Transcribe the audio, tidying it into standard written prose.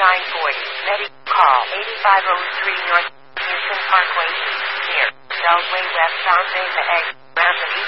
940. Call 8503 North Houston Parkway, near Beltway West San Mesa Egg, Ramsey